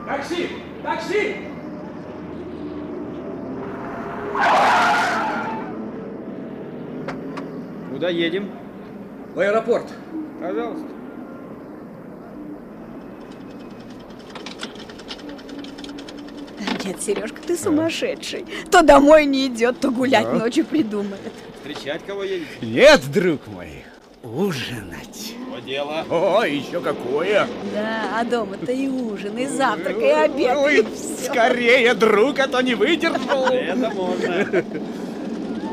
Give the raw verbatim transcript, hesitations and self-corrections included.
Такси! Такси! Куда едем? В аэропорт. Пожалуйста. Нет, Сережка, ты сумасшедший. То домой не идет, то гулять Да. ночью придумает. Встречать кого едете? Нет, друг мой, ужинать. По дело. О, еще какое! Да, а дома-то и ужин, и завтрак, и обед, Ой, и всё. скорее, друг, а то не выдержал. Это можно.